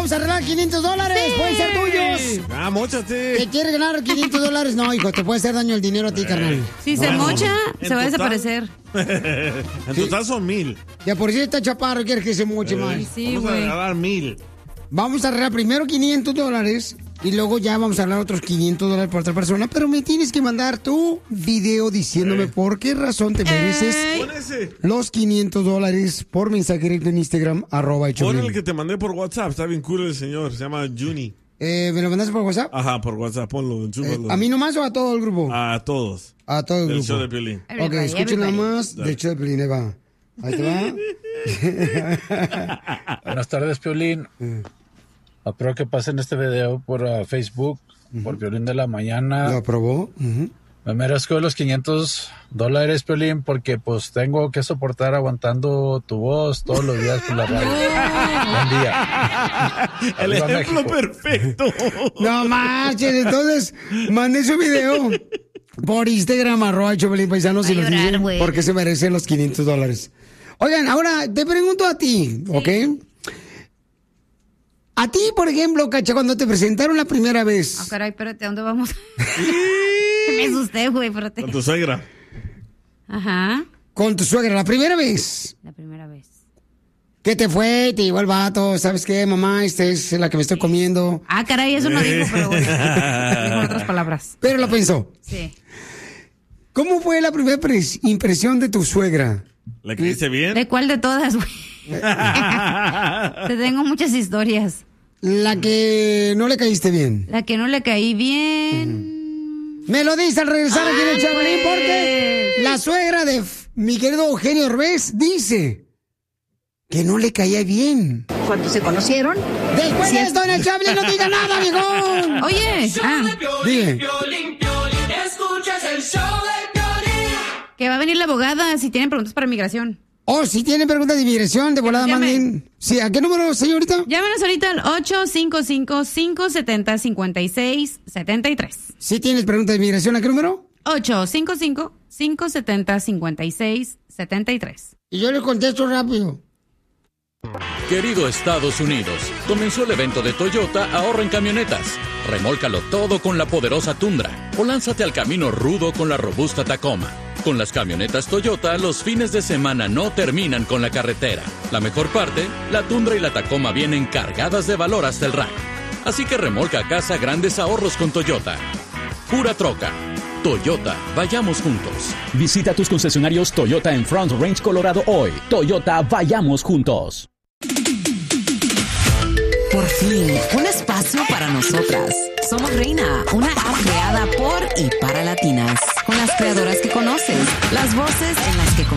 vamos a arreglar $500. Sí. Pueden ser tuyos. Ah, móchate. ¿Te quieres ganar $500? No, hijo, te puede hacer daño el dinero a ti, carnal. Si se mocha, se va a desaparecer. En total son 1,000. Ya por si está chaparro, quieres que se moche más. Sí, Vamos a güey. regalar 1,000. Vamos a arreglar primero $500 y luego ya vamos a arreglar otros $500 por otra persona, pero me tienes que mandar tu video diciéndome por qué razón te mereces Pon ese. los $500 por mensaje directo en Instagram, @el Pon Choplin. el que te mandé por WhatsApp. Está bien cool el señor. Se llama Juni. ¿Me lo mandaste por WhatsApp? Ajá, por WhatsApp. Ponlo. Enchúfalo. ¿A mí nomás o a todo el grupo? A todos. A todo el Del grupo. show de Piolín. Ok, escuchen nada más del show de Piolín, ahí va. Ahí te va. Buenas tardes, Piolín. Espero que pasen este video por Facebook, por Piolín de la Mañana. ¿Lo aprobó? Me merezco los $500, Piolín, porque pues tengo que soportar aguantando tu voz todos los días por la radio. Buen día. El Arriba, ejemplo México. perfecto. No marches, entonces mande su video por Instagram, @el Choplin Paisanos, y nos llorar, dicen güey. por qué se merecen los $500. Oigan, ahora te pregunto a ti, ¿ok? A ti, por ejemplo, Cacha, cuando te presentaron la primera vez. Ah, caray, espérate, ¿a dónde vamos? Me asusté, güey, espérate. Con tu suegra. Ajá, Con tu suegra, la primera vez. la primera vez. ¿Qué te fue? Te llevó el vato. ¿Sabes qué, mamá? Esta es la que me estoy comiendo. Ah, caray, eso no dijo, pero bueno. Dijo otras palabras. Pero lo pensó. Sí. ¿Cómo fue la primera impresión de tu suegra? ¿Le creíste bien? ¿De cuál de todas, güey? Te tengo muchas historias. La que no le caíste bien. La que no le caí bien. Me lo dice al regresar aquí en el Ay, Choplin, güey. porque la suegra de mi querido Eugenio Orbez dice que no le caía bien. Cuando se conocieron, Después de esto en el Choplin, no diga nada, viejón. Oye, Dime. que va a venir la abogada si tienen preguntas para migración. Oh, si tienen preguntas de inmigración, de volada llamen. manden. Sí, ¿a qué número, señorita? Llámanos ahorita al 855-570-5673. Si tienes preguntas de inmigración, ¿a qué número? 855-570-5673. Y yo le contesto rápido. Querido Estados Unidos, comenzó el evento de Toyota Ahorra en Camionetas. Remólcalo todo con la poderosa Tundra o lánzate al camino rudo con la robusta Tacoma. Con las camionetas Toyota, los fines de semana no terminan con la carretera. La mejor parte, la Tundra y la Tacoma vienen cargadas de valor hasta el rack. Así que remolca a casa grandes ahorros con Toyota. Pura troca. Toyota, vayamos juntos. Visita tus concesionarios Toyota en Front Range, Colorado hoy. Toyota, vayamos juntos. Por fin, un espacio para nosotras. Somos Reina, una app creada por y para latinas. Con las creadoras que conoces, las voces en las que